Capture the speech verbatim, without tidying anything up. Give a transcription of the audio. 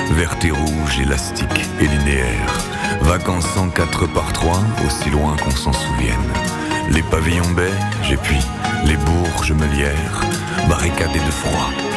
verte et rouge, élastique et linéaire, vacances en quatre par trois, aussi loin qu'on s'en souvienne. Les pavillons beige et puis les bourges meulières, barricadés de froid.